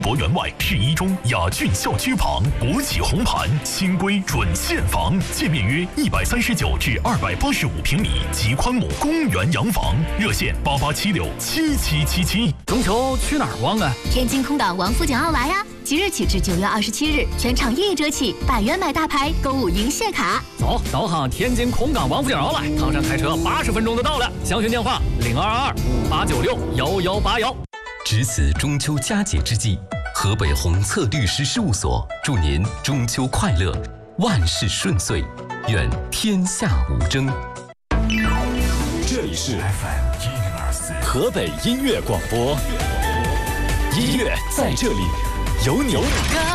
博园外市一中雅骏校区旁，国企红盘新规准现房，界面约139至285平米，极宽敞公园洋房，热线88767777。 中秋去哪儿逛啊？ 天津空港王府井奥莱呀！即日起至9月27日，全场1折起，100元买大牌，购物赢谢卡。 走，导航天津空港王府井奥莱，唐山开车80分钟就到了。详询电话022258961181。 值此中秋佳节之际，河北宏策律师事务所祝您中秋快乐，万事顺遂，愿天下无争。 这里是 FM 河北音乐广播，音乐在这里，有你。